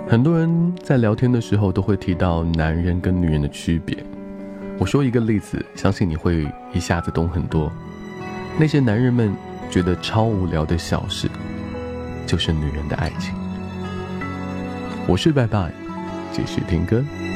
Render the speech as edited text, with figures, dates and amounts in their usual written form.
很多人在聊天的时候都会提到男人跟女人的区别。我说一个例子，相信你会一下子懂很多。那些男人们觉得超无聊的小事，就是女人的爱情。我是拜拜，继续听歌。